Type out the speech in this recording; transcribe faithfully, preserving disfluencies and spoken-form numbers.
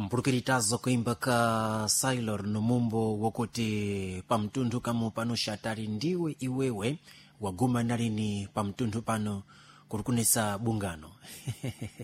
mpulukiritazo kuimba ka Sailor numumbo wokuti pamtundu kamu pano shatari ndiwe iwewe waguma nalini pamtundu pano kurukunisa bungano